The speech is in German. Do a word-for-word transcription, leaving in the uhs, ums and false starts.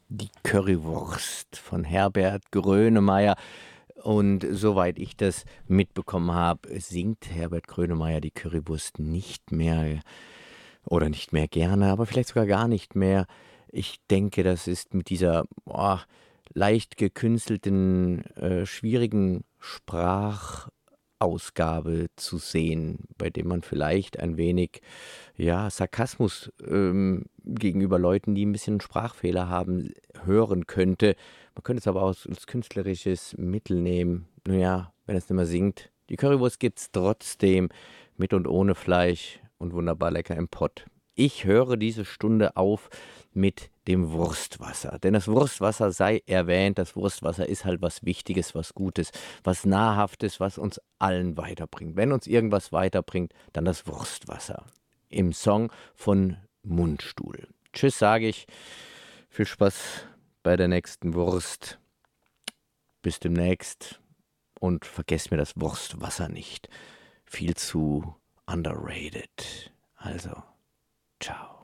Die Currywurst von Herbert Grönemeyer. Und soweit ich das mitbekommen habe, singt Herbert Grönemeyer die Currywurst nicht mehr oder nicht mehr gerne, aber vielleicht sogar gar nicht mehr. Ich denke, das ist mit dieser boah, leicht gekünstelten, äh, schwierigen Sprachausgabe zu sehen, bei dem man vielleicht ein wenig, ja, Sarkasmus ähm, gegenüber Leuten, die ein bisschen Sprachfehler haben, hören könnte. Man könnte es aber auch als künstlerisches Mittel nehmen. Naja, wenn es nicht mehr singt. Die Currywurst gibt's trotzdem mit und ohne Fleisch und wunderbar lecker im Pott. Ich höre diese Stunde auf mit dem Wurstwasser. Denn das Wurstwasser sei erwähnt, das Wurstwasser ist halt was Wichtiges, was Gutes, was Nahrhaftes, was uns allen weiterbringt. Wenn uns irgendwas weiterbringt, dann das Wurstwasser. Im Song von Mundstuhl. Tschüss, sage ich. Viel Spaß bei der nächsten Wurst. Bis demnächst. Und vergesst mir das Wurstwasser nicht. Viel zu underrated. Also, ciao.